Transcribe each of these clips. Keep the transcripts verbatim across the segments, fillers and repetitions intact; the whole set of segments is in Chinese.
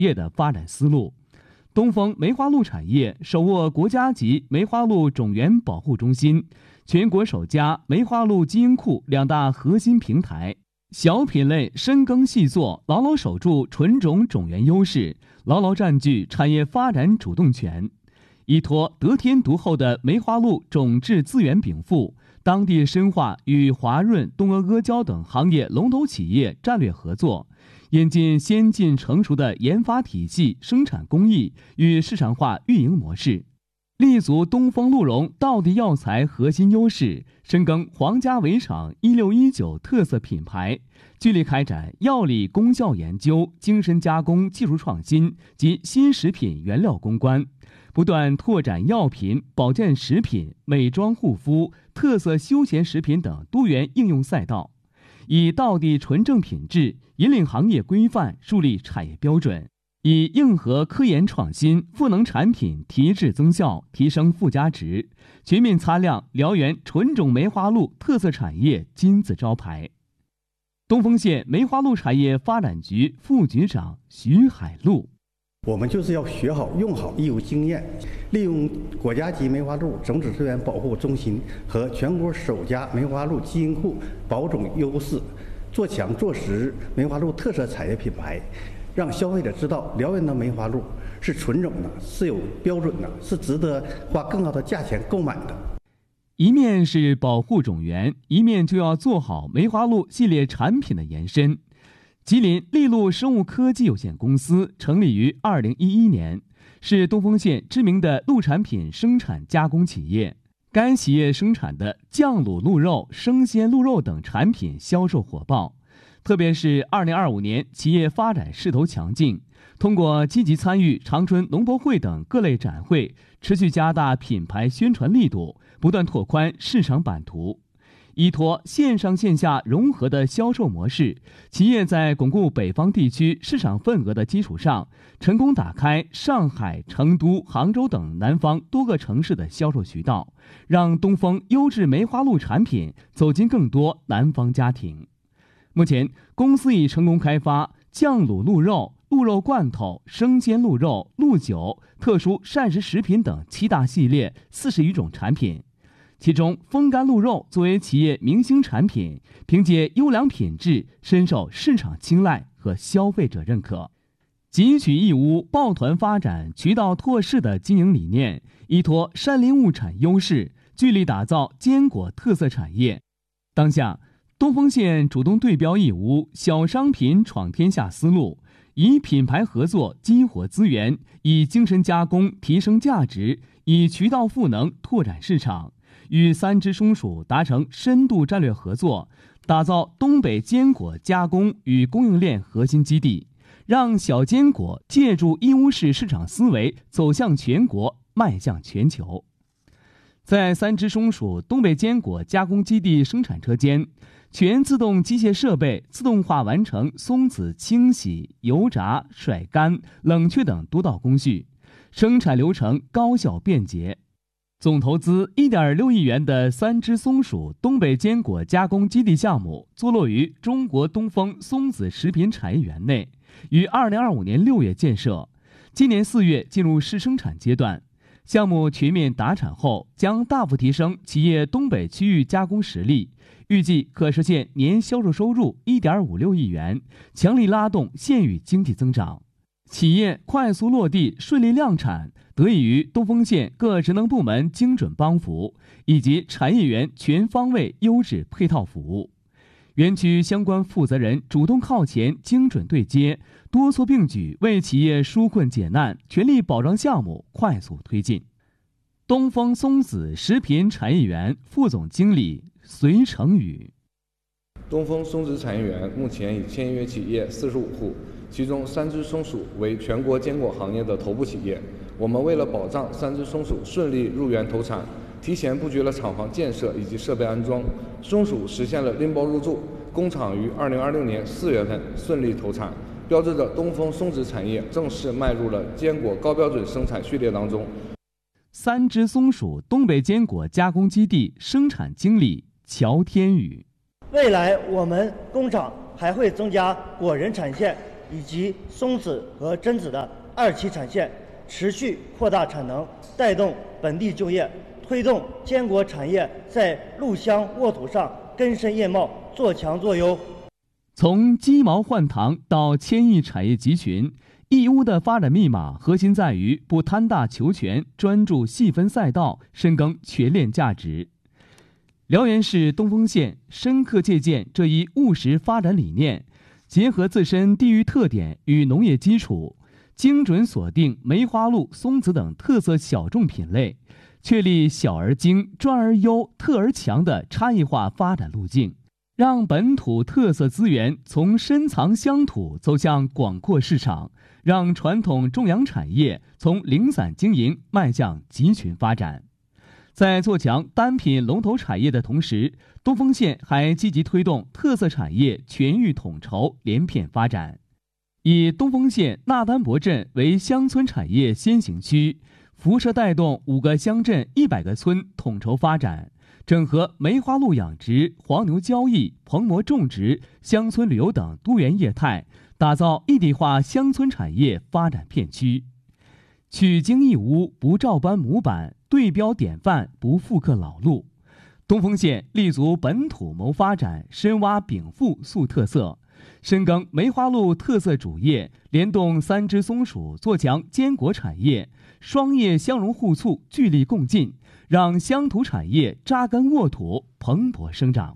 业的发展思路。东风梅花鹿产业手握国家级梅花鹿种源保护中心、全国首家梅花鹿基因库两大核心平台，小品类深耕细作，牢牢守住纯种种源优势，牢牢占据产业发展主动权。依托得天独厚的梅花鹿种质资源禀赋，当地深化与华润、东阿阿胶等行业龙头企业战略合作，引进先进成熟的研发体系、生产工艺与市场化运营模式，立足东风鹿茸道地药材核心优势，深耕皇家围场一六一九特色品牌，聚力开展药理功效研究、精深加工技术创新及新食品原料攻关，不断拓展药品、保健食品、美妆护肤、特色休闲食品等多元应用赛道，以道地纯正品质引领行业规范，树立产业标准，以硬核科研创新、赋能产品提质增效、提升附加值，全面擦亮辽源纯种梅花鹿特色产业金字招牌。东丰县梅花鹿产业发展局副局长徐海璐： 我们就是要学好、用好业务经验，利用国家级梅花鹿种子资源保护中心和全国首家梅花鹿基因库保种优势，做强做实梅花鹿特色产业品牌，让消费者知道辽源的梅花鹿是纯种的，是有标准的，是值得花更高的价钱购买的。 一面是保护种源，一面就要做好梅花鹿系列产品的延伸。吉林利鹿生物科技有限公司成立于二零一一年，是东丰县知名的鹿产品生产加工企业。该企业生产的酱卤鹿肉、生鲜鹿肉等产品销售火爆，特别是二零二五年，企业发展势头强劲，通过积极参与长春农博会等各类展会，持续加大品牌宣传力度，不断拓宽市场版图。依托线上线下融合的销售模式，企业在巩固北方地区市场份额的基础上，成功打开上海、成都、杭州等南方多个城市的销售渠道，让东风优质梅花鹿产品走进更多南方家庭。目前，公司已成功开发酱卤鹿肉、鹿肉罐头、生鲜鹿肉、鹿酒、特殊膳食食品等七大系列四十余种产品。其中，风干鹿肉作为企业明星产品，凭借优良品质，深受市场青睐和消费者认可。汲取义乌抱团发展、渠道拓市的经营理念，依托山林物产优势，聚力打造坚果特色产业。当下，东丰县主动对标义乌小商品闯天下思路，以品牌合作激活资源，以精神加工提升价值，以渠道赋能拓展市场。与三只松鼠达成深度战略合作，打造东北坚果加工与供应链核心基地，让小坚果借助义乌市市场思维走向全国，迈向全球。在三只松鼠东北坚果加工基地生产车间，全自动机械设备自动化完成松子清洗、油炸、甩干、冷却等多道工序，生产流程高效便捷。总投资 一点六亿元的三只松鼠东北坚果加工基地项目坐落于中国东风松子食品产业园内，于二零二五年六月建设，今年四月进入试生产阶段。项目全面达产后，将大幅提升企业东北区域加工实力，预计可实现年销售收入 一点五六亿元，强力拉动县域经济增长。企业快速落地、顺利量产，得益于东丰县各职能部门精准帮扶，以及产业园全方位优质配套服务。园区相关负责人主动靠前，精准对接，多措并举，为企业纾困解难，全力保障项目快速推进。东风松子食品产业园副总经理隋成宇： 东风松子产业园目前已签约企业四十五户，其中三只松鼠为全国坚果行业的头部企业。我们为了保障三只松鼠顺利入园投产，提前布局了厂房建设以及设备安装，松鼠实现了拎包入住。工厂于二零二六年四月份顺利投产，标志着东风松子产业正式迈入了坚果高标准生产序列当中。 三只松鼠东北坚果加工基地生产经理乔天宇： 未来我们工厂还会增加果仁产线， 以及松子和榛子的二期产线，持续扩大产能，带动本地就业，推动坚果产业在陆乡沃土上根深叶茂，做强做优。 从鸡毛换糖到千亿产业集群，义乌的发展密码核心在于不贪大求全，专注细分赛道，深耕全链价值。辽源市东丰县深刻借鉴这一务实发展理念，结合自身地域特点与农业基础，精准锁定梅花鹿、松子等特色小众品类，确立小而精、专而优、特而强的差异化发展路径，让本土特色资源从深藏乡土走向广阔市场，让传统种养产业从零散经营迈向集群发展。在做强单品龙头产业的同时，东丰县还积极推动特色产业全域统筹连片发展，以东丰县那丹泊镇为乡村产业先行区，辐射带动五个乡镇一百个村统筹发展，整合梅花鹿养殖、黄牛交易、棚膜种植、乡村旅游等多元业态，打造一体化乡村产业发展片区。取经义乌，不照搬模板，对标典范，不复刻老路。东丰县立足本土谋发展，深挖禀赋塑特色，深耕梅花鹿特色主业，联动三只松鼠，做强坚果产业，双业相融互促，聚力共进，让乡土产业扎根沃土，蓬勃生长。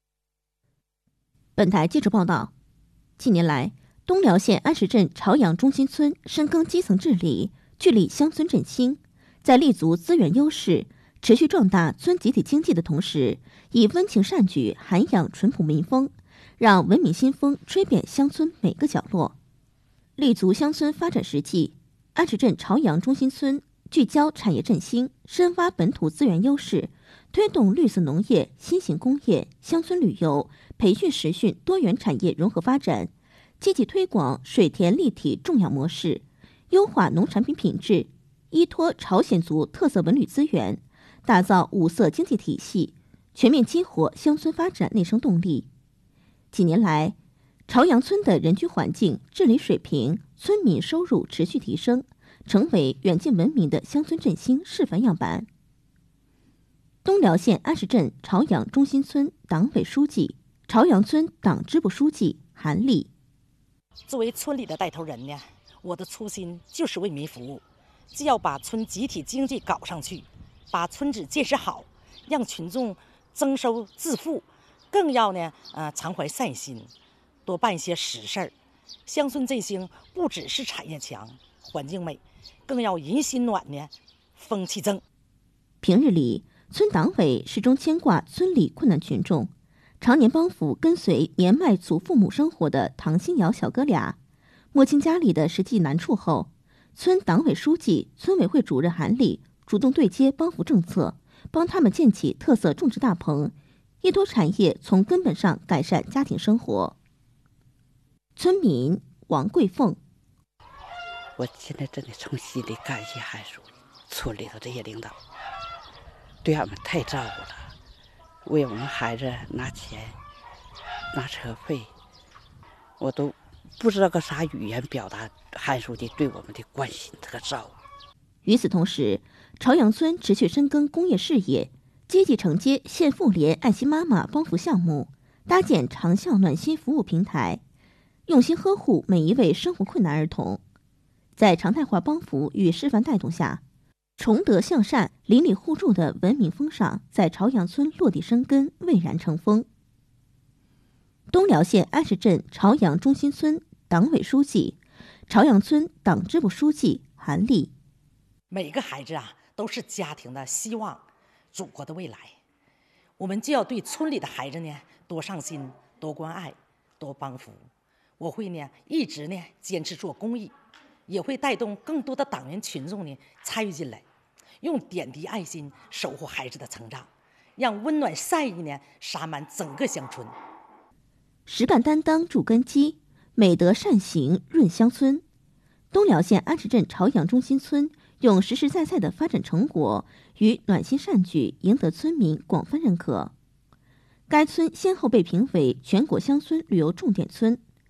本台记者报道，近年来，东辽县安石镇朝阳中心村深耕基层治理，聚力乡村振兴，在立足资源优势，持续壮大村集体经济的同时，以温情善举涵养淳朴民风，让文明新风吹遍乡村每个角落。立足乡村发展实际，安石镇朝阳中心村聚焦产业振兴，深挖本土资源优势，推动绿色农业、新型工业、乡村旅游、培训实训多元产业融合发展，积极推广水田立体种养模式，优化农产品品质，依托朝鲜族特色文旅资源，打造五色经济体系，全面激活乡村发展内生动力。几年来，朝阳村的人居环境、治理水平、村民收入持续提升，成为远近闻名的乡村振兴示范样板。东辽县安石镇朝阳中心村党委书记、朝阳村党支部书记韩丽。 作为村里的带头人呢，我的初心就是为民服务，既要把村集体经济搞上去，把村址建设好，让群众增收致富，更要呢呃常怀善心，多办一些实事儿。乡村振兴不只是产业强、环境美，更要人心暖呢，风气正。 平日里，村党委始终牵挂村里困难群众，常年帮扶跟随年迈祖父母生活的唐新瑶小哥俩。摸清家里的实际难处后，村党委书记、村委会主任韩丽主动对接帮扶政策，帮他们建起特色种植大棚，依托产业从根本上改善家庭生活。村民王桂凤： 我现在真的从心里感谢韩书记、村里头这些领导，对俺们太照顾了，为我们孩子拿钱、拿车费，我都不知道个啥语言表达韩书记对我们的关心和照顾。 与此同时，朝阳村持续深耕工业事业，积极承接县妇联爱心妈妈帮扶项目，搭建长效暖心服务平台，用心呵护每一位生活困难儿童。在常态化帮扶与示范带动下，崇德向善、邻里互助的文明风尚在朝阳村落地生根，蔚然成风。东辽县安石镇朝阳中心村党委书记、朝阳村党支部书记韩丽： 每个孩子啊，都是家庭的希望，祖国的未来。我们就要对村里的孩子呢多上心、多关爱、多帮扶。我会呢一直呢坚持做公益，也会带动更多的党员群众呢参与进来，用点滴爱心守护孩子的成长，让温暖善意呢洒满整个乡村。 实干担当筑根基，美德善行润乡村。东辽县安石镇朝阳中心村用实实在在的发展成果与暖心善举赢得村民广泛认可。该村先后被评为全国乡村旅游重点村。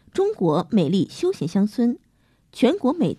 中国美丽休闲乡村、全国美